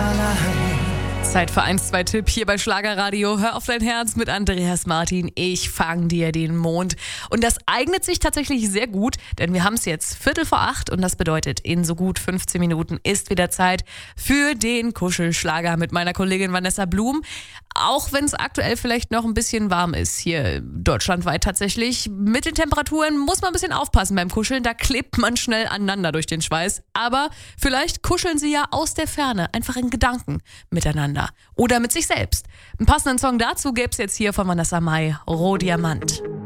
Zeit für 1-2-Tipp hier bei Schlagerradio. Hör auf dein Herz mit Andreas Martin. Ich fang dir den Mond. Und das eignet sich tatsächlich sehr gut, denn wir haben es jetzt 7:45 und das bedeutet, in so gut 15 Minuten ist wieder Zeit für den Kuschelschlager mit meiner Kollegin Vanessa Blum. Auch wenn es aktuell vielleicht noch ein bisschen warm ist, hier deutschlandweit tatsächlich. Mit den Temperaturen muss man ein bisschen aufpassen beim Kuscheln. Da klebt man schnell aneinander durch den Schweiß. Aber vielleicht kuscheln sie ja aus der Ferne, einfach in Gedanken miteinander. Oder mit sich selbst. Einen passenden Song dazu gäbe es jetzt hier von Vanessa Mai, Rohdiamant.